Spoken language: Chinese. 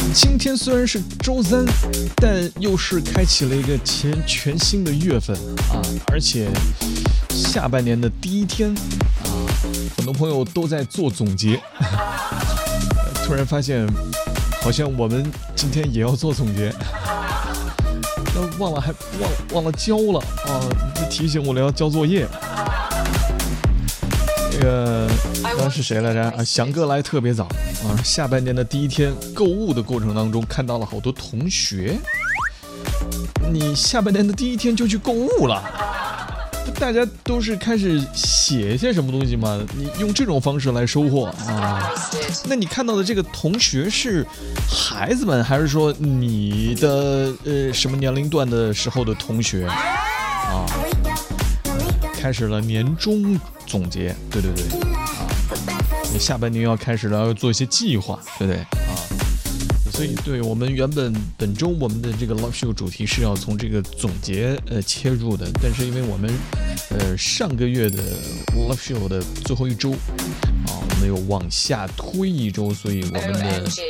今天虽然是周三，但又是开启了一个全新的月份啊，而且下半年的第一天啊，很多朋友都在做总结，突然发现好像我们今天也要做总结，但忘了交了啊，提醒我了要交作业。这个刚刚是谁来着啊？翔哥来特别早啊！下半年的第一天，购物的过程当中看到了好多同学。你下半年的第一天就去购物了？大家都是开始写一些什么东西吗？你用这种方式来收获啊？那你看到的这个同学是孩子们，还是说你的什么年龄段的时候的同学啊？开始了年终总结，对啊，你下半年要开始了，要做一些计划，对不对啊？所以对我们本周我们的这个 Love Show 主题是要从这个总结切入的，但是因为我们上个月的 Love Show 的最后一周啊，我们又往下推一周，所以我们的